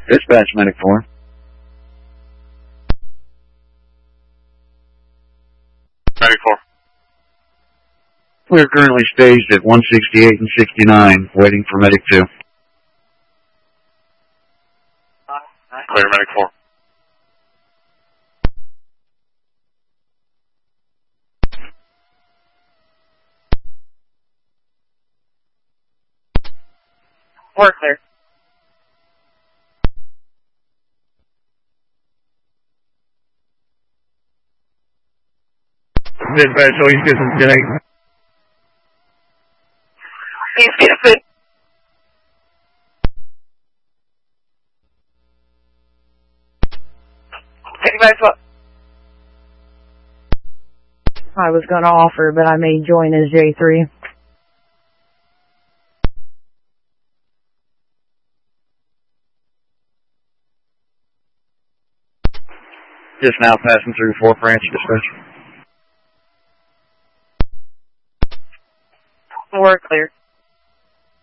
Dispatch Medic 4. Medic 4. We're currently staged at 168 and 69, waiting for Medic 2. Clear, Medic 4. We're clear. Dispatch, so East Gibson, Gen 8. East Gibson. Anybody's what? I was going to offer, but I may join as J3. Just now passing through 4th Branch Dispatch. We're clear.